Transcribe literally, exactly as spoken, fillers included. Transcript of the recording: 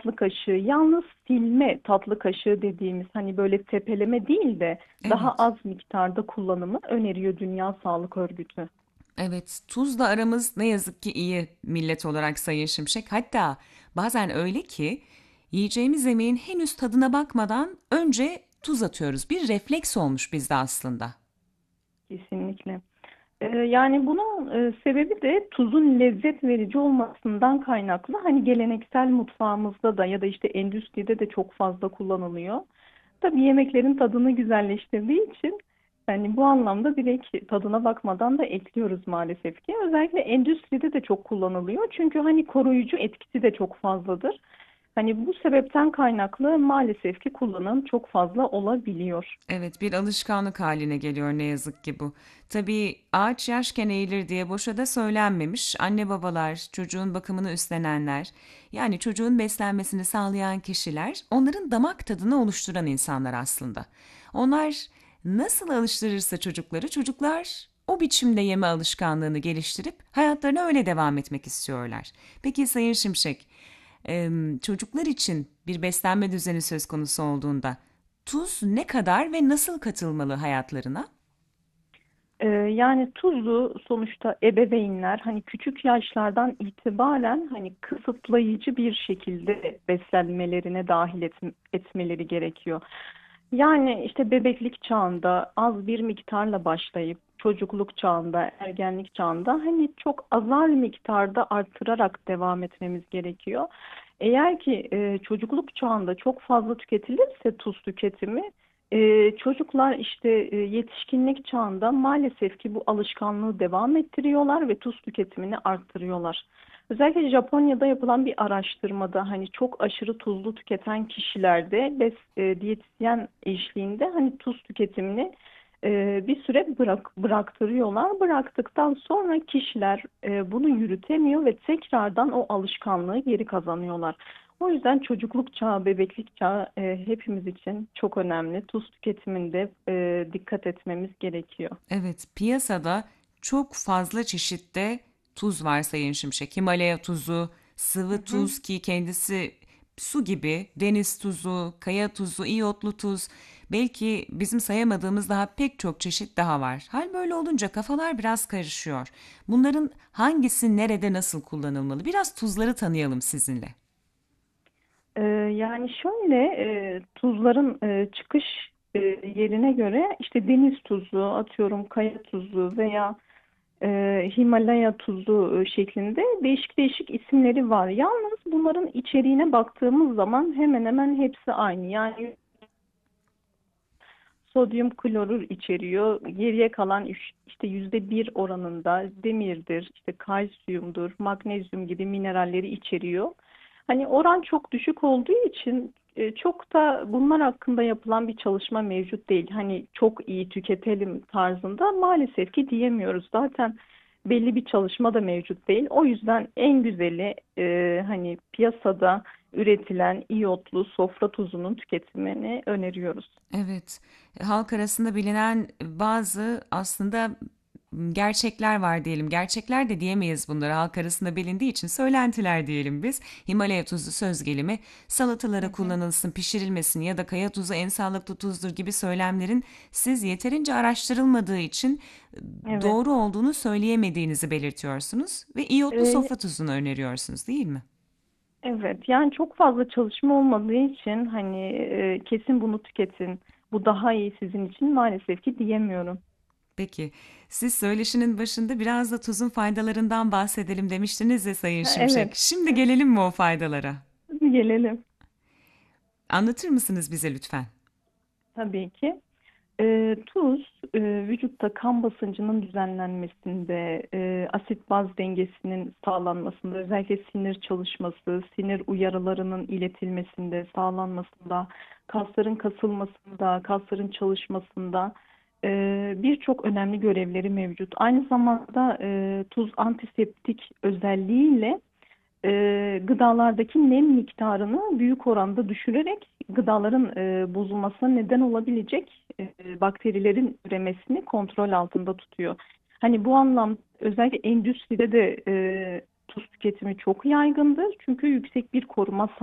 tatlı kaşığı, yalnız silme tatlı kaşığı dediğimiz hani böyle tepeleme değil de daha Evet. az miktarda kullanımı öneriyor Dünya Sağlık Örgütü. Evet, tuzla aramız ne yazık ki iyi millet olarak Sayın Şimşek. Hatta bazen öyle ki yiyeceğimiz yemeğin henüz tadına bakmadan önce tuz atıyoruz. Bir refleks olmuş bizde aslında. Kesinlikle. Ee, yani bunun e, sebebi de tuzun lezzet verici olmasından kaynaklı. Hani geleneksel mutfağımızda da ya da işte endüstride de çok fazla kullanılıyor. Tabii yemeklerin tadını güzelleştirdiği için yani bu anlamda direkt tadına bakmadan da ekliyoruz maalesef ki. Özellikle endüstride de çok kullanılıyor. Çünkü hani koruyucu etkisi de çok fazladır. Hani bu sebepten kaynaklı maalesef ki kullanım çok fazla olabiliyor. Evet, bir alışkanlık haline geliyor ne yazık ki bu. Tabii ağaç yaşken eğilir diye boşa da söylenmemiş. Anne babalar, çocuğun bakımını üstlenenler, yani çocuğun beslenmesini sağlayan kişiler, onların damak tadını oluşturan insanlar aslında. Onlar nasıl alıştırırsa çocukları, çocuklar o biçimde yeme alışkanlığını geliştirip hayatlarına öyle devam etmek istiyorlar. Peki Sayın Şimşek, em, çocuklar için bir beslenme düzeni söz konusu olduğunda tuz ne kadar ve nasıl katılmalı hayatlarına? Ee, yani tuzlu sonuçta ebeveynler hani küçük yaşlardan itibaren hani kısıtlayıcı bir şekilde beslenmelerine dahil et- etmeleri gerekiyor. Yani işte bebeklik çağında az bir miktarla başlayıp çocukluk çağında, ergenlik çağında hani çok azar miktarda artırarak devam etmemiz gerekiyor. Eğer ki e, çocukluk çağında çok fazla tüketilirse tuz tüketimi ee, çocuklar işte e, yetişkinlik çağında maalesef ki bu alışkanlığı devam ettiriyorlar ve tuz tüketimini arttırıyorlar. Özellikle Japonya'da yapılan bir araştırmada hani çok aşırı tuzlu tüketen kişilerde bes, e, diyetisyen eşliğinde hani tuz tüketimini e, bir süre bırak, bıraktırıyorlar. Bıraktıktan sonra kişiler e, bunu yürütemiyor ve tekrardan o alışkanlığı geri kazanıyorlar. O yüzden çocukluk çağı, bebeklik çağı e, hepimiz için çok önemli. Tuz tüketiminde e, dikkat etmemiz gerekiyor. Evet, piyasada çok fazla çeşitte tuz var Sayın Şimşek. Himalaya tuzu, Hı sıvı hı. tuz ki kendisi su gibi, deniz tuzu, kaya tuzu, iyotlu tuz. Belki bizim sayamadığımız daha pek çok çeşit daha var. Hal böyle olunca kafalar biraz karışıyor. Bunların hangisi nerede nasıl kullanılmalı? Biraz tuzları tanıyalım sizinle. E, yani şöyle e, tuzların e, çıkış e, yerine göre işte deniz tuzu, atıyorum kaya tuzu veya e, Himalaya tuzu e, şeklinde değişik değişik isimleri var. Yalnız bunların içeriğine baktığımız zaman hemen hemen hepsi aynı. Yani sodyum klorür içeriyor. Geriye kalan üç- işte yüzde bir oranında demirdir, işte kalsiyumdur, magnezyum gibi mineralleri içeriyor. Hani oran çok düşük olduğu için e, çok da bunlar hakkında yapılan bir çalışma mevcut değil. Hani çok iyi tüketelim tarzında maalesef ki diyemiyoruz. Zaten belli bir çalışma da mevcut değil. O yüzden en güzeli e, hani piyasada üretilen iyotlu sofra tuzunun tüketimini öneriyoruz. Evet, halk arasında bilinen bazı aslında gerçekler var diyelim. Gerçekler de diyemeyiz bunları. Halk arasında bilindiği için söylentiler diyelim biz. Himalaya tuzu söz gelimi Hı salatalara hı. kullanılsın, pişirilmesin ya da kaya tuzu en sağlıklı tuzdur gibi söylemlerin siz yeterince araştırılmadığı için Evet. doğru olduğunu söyleyemediğinizi belirtiyorsunuz ve iyotlu Ee, sofra tuzunu öneriyorsunuz, değil mi? evet. Yani çok fazla çalışma olmadığı için hani e, kesin bunu tüketin. Bu daha iyi sizin için maalesef ki diyemiyorum. Peki, siz söyleşinin başında biraz da tuzun faydalarından bahsedelim demiştiniz ya Sayın Ha, evet. Şimşek. Şimdi gelelim mi o faydalara? Gelelim. Anlatır mısınız bize lütfen? Tabii ki. Ee, tuz e, vücutta kan basıncının düzenlenmesinde, e, asit baz dengesinin sağlanmasında, özellikle sinir çalışması, sinir uyarılarının iletilmesinde, sağlanmasında, kasların kasılmasında, kasların çalışmasında e, birçok önemli görevleri mevcut. Aynı zamanda e, tuz antiseptik özelliğiyle e, gıdalardaki nem miktarını büyük oranda düşürerek gıdaların e, bozulmasına neden olabilecek e, bakterilerin üremesini kontrol altında tutuyor. Hani bu anlamda özellikle endüstride de e, tuz tüketimi çok yaygındır. Çünkü yüksek bir koruma